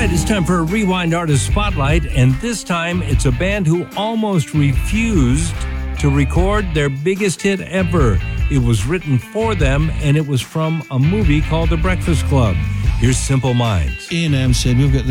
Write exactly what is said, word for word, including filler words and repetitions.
right, it's time for a Rewind Artist Spotlight, and this time it's a band who almost refused to record their biggest hit ever. It was written for them, and it was from a movie called The Breakfast Club. Here's Simple Minds. Ian M said, we've got the